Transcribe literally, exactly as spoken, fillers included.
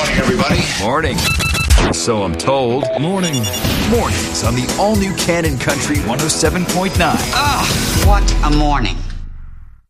morning, everybody. Morning. So I'm told. Morning. Mornings on the all-new Cannon Country one oh seven point nine. Ah, what a morning.